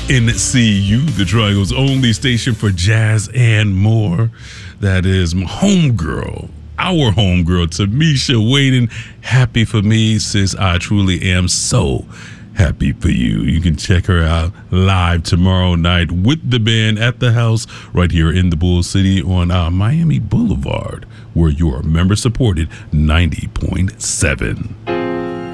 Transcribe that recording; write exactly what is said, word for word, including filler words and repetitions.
N C U, the Triangle's only station for jazz and more. That is my homegirl, our homegirl, Tamisha Waiting. Happy for me, sis. I truly am so happy for you. You can check her out live tomorrow night with the band at the house right here in the Bull City on uh, Miami Boulevard, where you're member supported ninety point seven.